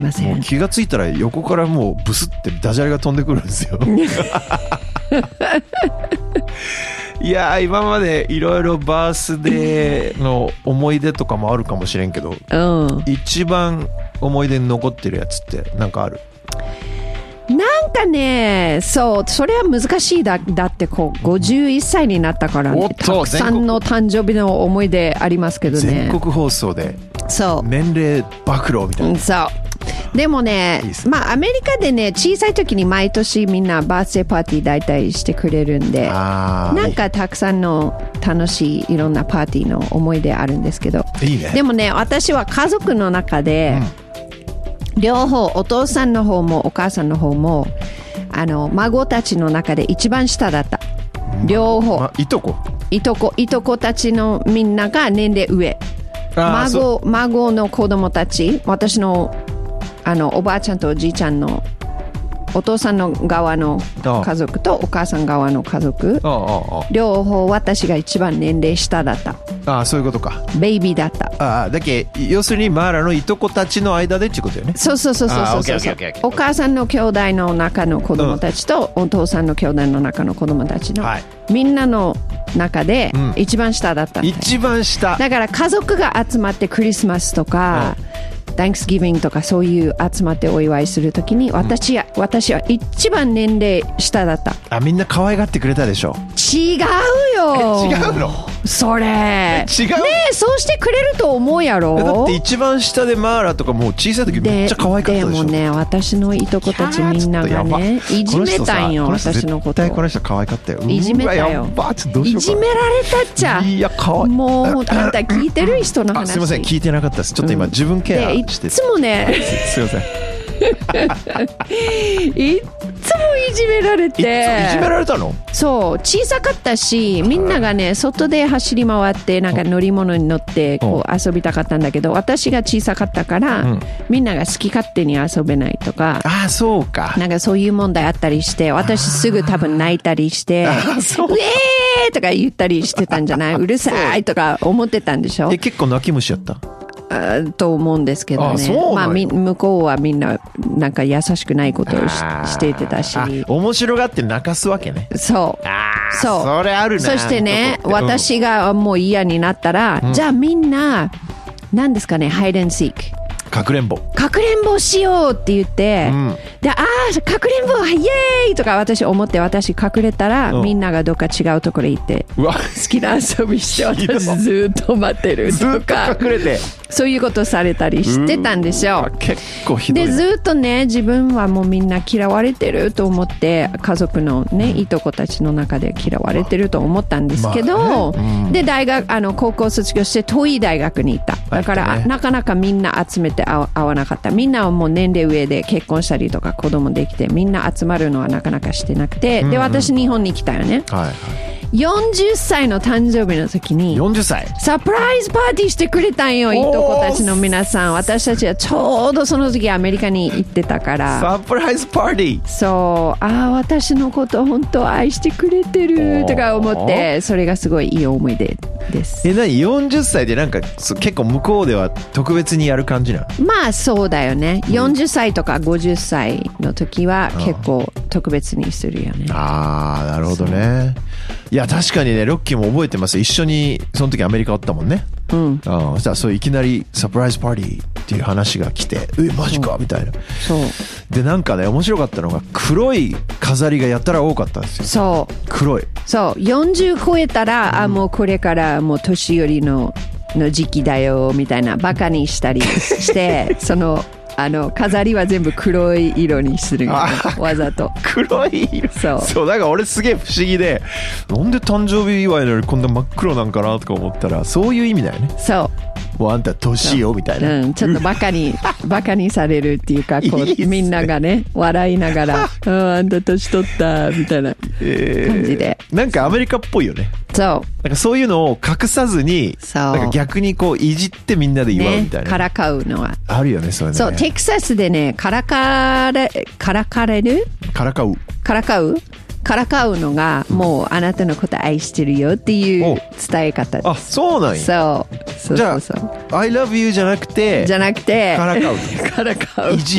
ません。 気がついたら横からもうブスってダジャレが飛んでくるんですよ。いやー、今までいろいろバースデーの思い出とかもあるかもしれんけど、一番思い出に残ってるやつってなんかある？ なんかね、そう、それは難しいだってこう51歳になったからね、たくさんの誕生日の思い出ありますけどね。 全国放送で年齢暴露みたいな。 そうでもね、まあアメリカでね、小さい時に毎年みんなバースデーパーティー大体してくれるんで、なんかたくさんの楽しいいろんなパーティーの思い出あるんですけど、 いいね。 でもね、私は家族の中で、両方、お父さんの方もお母さんの方も孫たちの中で一番下だった。両方、いとこたちのみんなが年齢上。孫の子供たち、私のおばあちゃんとおじいちゃんのお父さんの側の家族とお母さん側の家族、両方私が一番年齢下だった。 そういうことか。 ベイビーだった。 だけ要するにマーラのいとこたちの間でっていうことよね。 そう。お母さんの兄弟の中の子供たちと、お父さんの兄弟の中の子供たちの、みんなの中で一番下だった、 一番下だから家族が集まってクリスマスとか、Thanksgiving とかそういう集まってお祝いするときに、私は一番年齢下だった。 みんな可愛がってくれたでしょ。 違うよ。 違うの？ それ違うね。そうしてくれると思うやろ。 だって一番下でマーラとかもう小さい時めっちゃ可愛かったでしょ。 でもね、私のいとこたちみんながね、いじめたんよ。私のこと。 絶対この人可愛かったよ。 いじめたよ。いじめられたっちゃ。 いや、可愛い。 もうあんた聞いてる人の話。 すいません、聞いてなかったです。ちょっと今自分ケアして。 いつもね。 すいません。 いつもいじめられて。 いじめられたの？ そう、小さかったし、みんながね、外で走り回ってなんか乗り物に乗ってこう遊びたかったんだけど、私が小さかったから、みんなが好き勝手に遊べないとか、 そうか。 なんかそういう問題あったりして、私すぐ多分泣いたりして、ウェーとか言ったりしてたんじゃない？うるさいとか思ってたんでしょ？ 結構泣き虫やった？ と思うんですけどね。まあ向こうはみんななんか優しくないことをしていてたし、 面白がって泣かすわけね。 そう。 それあるな。 そしてね、私がもう嫌になったら、じゃあみんな何ですかね、ハイデンシーク。 かくれんぼしようって言って、で、かくれんぼイエーイとか私思って、私隠れたら、みんながどっか違うところ行って好きな遊びして、私ずっと待ってるとか、 ずっと隠れてそういうことされたりしてたんですよ。 結構ひどい。 でずっとね、自分はもうみんな嫌われてると思って、家族のね、いとこたちの中で嫌われてると思ったんですけど、で高校卒業して遠い大学に行った。だから、なかなかみんな集めて会わなかった。みんなはもう年齢上で結婚したりとか子供できて、みんな集まるのはなかなかしてなくて、で私日本に来たよね。40歳の誕生日の時に 40歳サプライズパーティーしてくれたんよ、いとこたちの皆さん。私たちはちょうどその時アメリカに行ってたから、 サプライズパーティー。 そう、私のこと本当愛してくれてるとか思って、それがすごいいい思い出です。 何40歳でなんか結構向こうでは特別にやる感じなの？ まあそうだよね。40歳とか50歳の時は結構特別にするよね。 なるほどね。いや確かにね、ロッキーも覚えてます。一緒にその時アメリカおったもんね。そしたらそういきなりサプライズパーティーっていう話が来て、マジかみたいな。そうで、なんかね、面白かったのが黒い飾りがやったら多かったんですよ。 そう黒い。 そう40超えたら、もうこれからもう年寄りの時期だよみたいなバカにしたりしてその飾りは全部黒い色にするよ、ね、わざと黒い色。そうだから俺すげえ不思議で、なんで誕生日祝いのよりこんな真っ黒なんかなとか思ったら、そういう意味だよね。もうあんた年よみたいな、 ちょっとバカにされるっていうか、こういい、ね、みんながね笑いながらあんた年取ったみたいな感じで、 なんかアメリカっぽいよね。 なんかそういうのを隠さずに、なんか逆にこういじってみんなで祝うみたいな、 からかうのはあるよね。そういうのね。 そう、テキサスでね、からかうのが、もうあなたのこと愛してるよっていう伝え方です。 そうなんや。 そう。 じゃあ I love you じゃなくてじゃなくてからかうからかう。